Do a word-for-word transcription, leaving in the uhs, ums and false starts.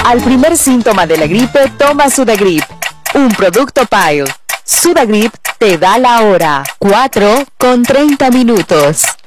Al primer síntoma de la gripe, toma Sudagrip, un producto Pile. Sudagrip te da la hora, cuatro con treinta minutos.